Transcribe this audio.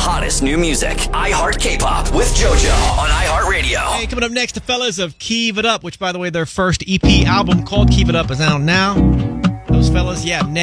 hottest new music. iHeart K-Pop with JoJo on iHeartRadio. Hey, coming up next, the fellas of Keeve It Up, which, by the way, their first EP album called Keeve It Up is out now. Those fellas, next.